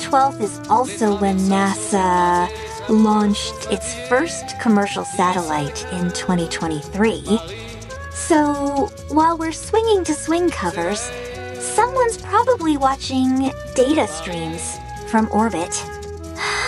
12th is also when NASA launched its first commercial satellite in 2023. So, while we're swinging to swing covers, someone's probably watching data streams from orbit.